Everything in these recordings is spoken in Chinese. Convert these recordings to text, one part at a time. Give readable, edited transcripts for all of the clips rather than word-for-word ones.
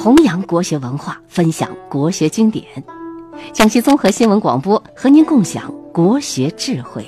弘扬国学文化，分享国学经典。江西综合新闻广播和您共享国学智慧。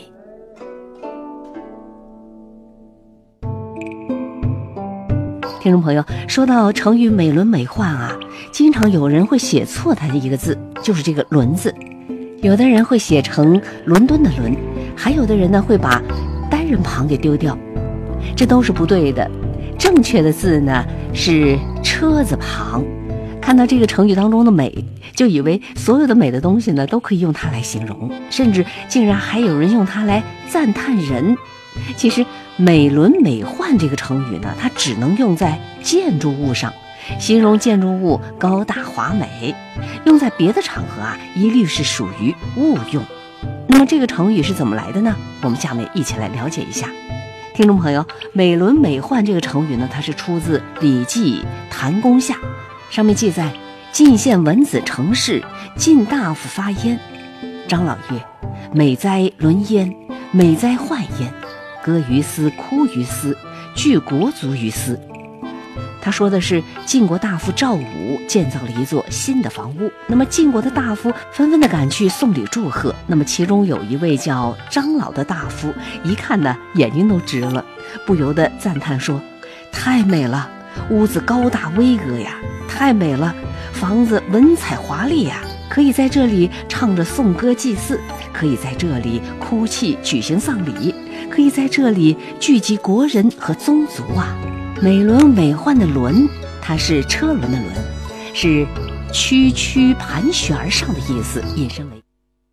听众朋友，说到成语美轮美奂啊，经常有人会写错它的一个字，就是这个轮字。有的人会写成伦敦的伦，还有的人呢会把单人旁给丢掉，这都是不对的。正确的字呢是车字旁。看到这个成语当中的美，就以为所有的美的东西呢都可以用它来形容，甚至竟然还有人用它来赞叹人。其实美轮美奂这个成语呢，它只能用在建筑物上，形容建筑物高大华美，用在别的场合啊一律是属于误用。那么这个成语是怎么来的呢？我们下面一起来了解一下。听众朋友，美轮美奂这个成语呢，它是出自《礼记·谈公下》，上面记载：晋献文子成事，晋大夫发焉。张老曰：美哉轮焉，美哉奂焉，歌于斯，哭于斯，具国足于斯。他说的是晋国大夫赵武建造了一座新的房屋，那么晋国的大夫纷纷的赶去送礼祝贺。那么其中有一位叫张老的大夫，一看呢眼睛都直了，不由得赞叹说：太美了，屋子高大巍峨呀，太美了，房子文采华丽呀，可以在这里唱着颂歌祭祀，可以在这里哭泣举行丧礼，可以在这里聚集国人和宗族啊。美轮美奂的轮，它是车轮的轮，是区区盘旋而上的意思，引申为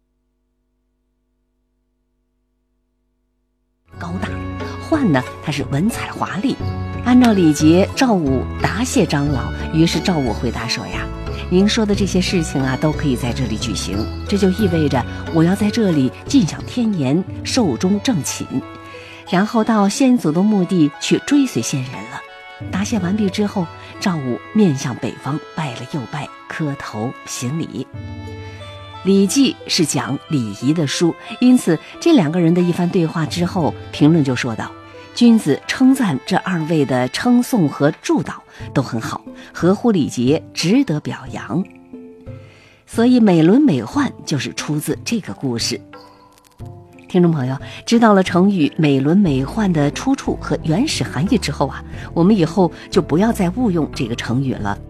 高大。奂呢，它是文采华丽。按照礼节，赵武答谢张老，于是赵武回答说呀：您说的这些事情啊，都可以在这里举行，这就意味着我要在这里尽享天年，寿终正寝，然后到先祖的墓地去追随先人了。答谢完毕之后，赵武面向北方，拜了又拜，磕头行礼。礼记是讲礼仪的书，因此这两个人的一番对话之后，评论就说道：君子称赞这二位的称颂和祝祷都很好，合乎礼节，值得表扬。所以美轮美奂就是出自这个故事。听众朋友，知道了成语美轮美奂的出处和原始含义之后啊，我们以后就不要再误用这个成语了。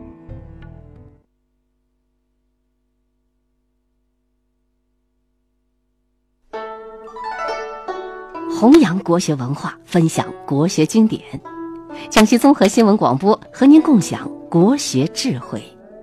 弘扬国学文化，分享国学经典。江西综合新闻广播和您共享国学智慧。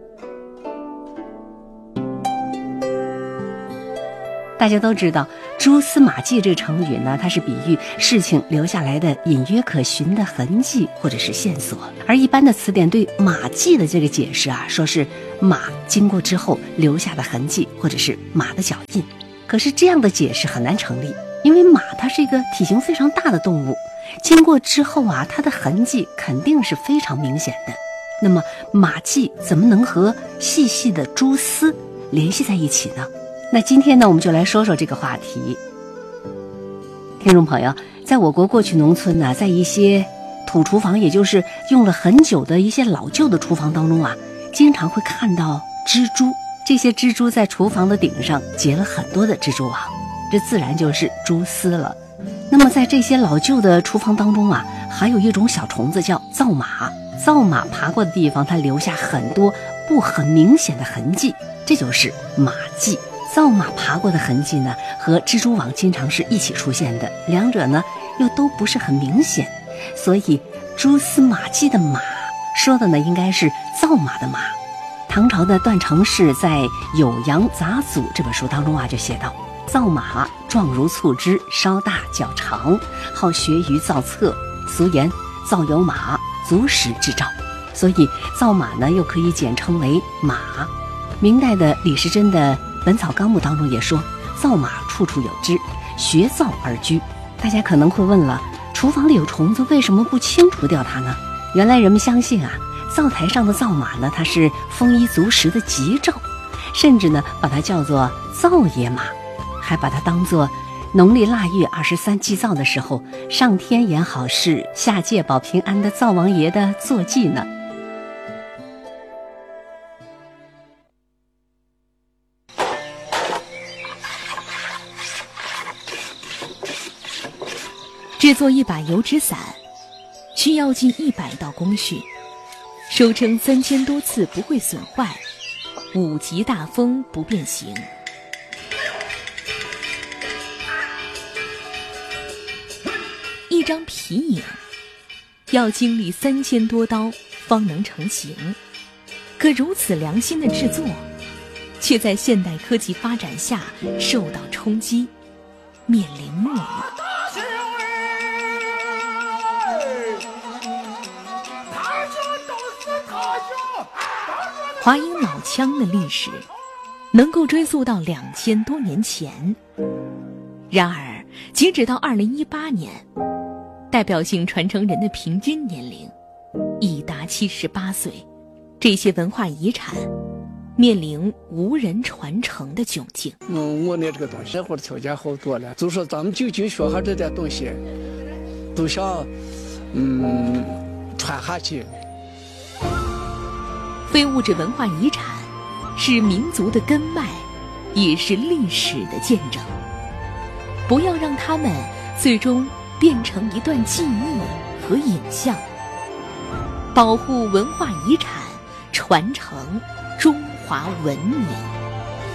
大家都知道蛛丝马迹这个成语呢，它是比喻事情留下来的隐约可循的痕迹或者是线索。而一般的词典对马迹的这个解释啊，说是马经过之后留下的痕迹，或者是马的脚印。可是这样的解释很难成立，因为马它是一个体型非常大的动物，经过之后啊，它的痕迹肯定是非常明显的。那么马迹怎么能和细细的蛛丝联系在一起呢？那今天呢，我们就来说说这个话题。听众朋友，在我国过去农村呢，在一些土厨房，也就是用了很久的一些老旧的厨房当中啊，经常会看到蜘蛛。这些蜘蛛在厨房的顶上结了很多的蜘蛛网，这自然就是蛛丝了。那么在这些老旧的厨房当中啊，还有一种小虫子叫灶马。灶马爬过的地方，它留下很多不很明显的痕迹，这就是马迹。灶马爬过的痕迹呢，和蜘蛛网经常是一起出现的，两者呢又都不是很明显，所以蛛丝马迹的马说的呢应该是灶马的马。唐朝的段成式在《酉阳杂俎》这本书当中啊就写道：灶马状如醋汁，稍大较长，好学于造册，俗言灶有马，足食之兆。所以灶马呢又可以简称为马。明代的李时珍的《本草纲目》当中也说，灶马处处有之，学灶而居。大家可能会问了，厨房里有虫子，为什么不清除掉它呢？原来人们相信啊，灶台上的灶马呢，它是丰衣足食的吉兆，甚至呢把它叫做灶爷马，还把它当作农历腊月23祭灶的时候，上天言好事，下界保平安的灶王爷的坐骑呢。 制作一把油纸伞需要近100道工序，收成3000多次不会损坏，5级大风不变形。一张皮影要经历3000多刀方能成型，可如此良心的制作，却在现代科技发展下受到冲击，面临没落。华阴老腔的历史能够追溯到2000多年前，然而截止到2018年，代表性传承人的平均年龄已达78岁，这些文化遗产面临无人传承的窘境。 我那这个东西生活条件好多了，就说咱们就学下这点东西，都想传下去。 非物质文化遗产是民族的根脉，也是历史的见证。不要让它们最终变成一段记忆和影像。保护文化遗产，传承中华文明。